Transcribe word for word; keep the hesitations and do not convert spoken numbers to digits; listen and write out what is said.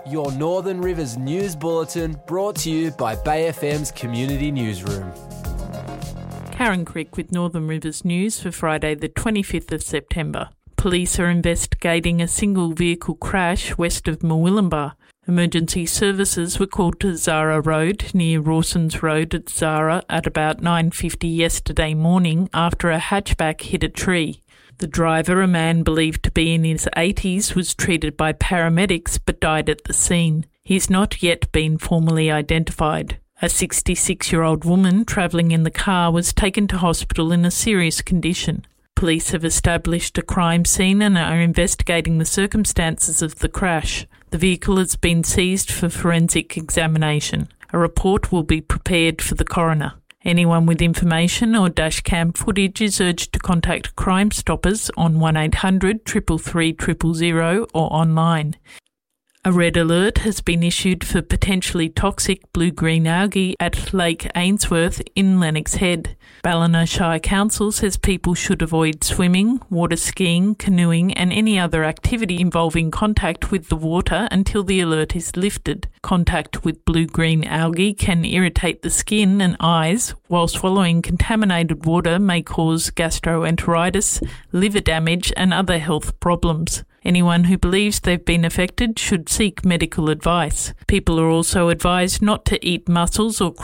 Your Northern Rivers News Bulletin, brought to you by Bay F M's Community Newsroom. Karen Crick with Northern Rivers News for Friday the twenty-fifth of September. Police are investigating a single vehicle crash west of Murwillumbah. Emergency services were called to Zara Road near Rawsons Road at Zara at about nine fifty yesterday morning after a hatchback hit a tree. The driver, a man believed to be in his eighties, was treated by paramedics but died at the scene. He has not yet been formally identified. A sixty-six-year-old woman travelling in the car was taken to hospital in a serious condition. Police have established a crime scene and are investigating the circumstances of the crash. The vehicle has been seized for forensic examination. A report will be prepared for the coroner. Anyone with information or dashcam footage is urged to contact Crime Stoppers on one eight hundred, three three three, zero zero zero or online. A red alert has been issued for potentially toxic blue-green algae at Lake Ainsworth in Lennox Head. Ballina Shire Council says people should avoid swimming, water skiing, canoeing and any other activity involving contact with the water until the alert is lifted. Contact with blue-green algae can irritate the skin and eyes, while swallowing contaminated water may cause gastroenteritis, liver damage and other health problems. Anyone who believes they've been affected should seek medical advice. People are also advised not to eat mussels or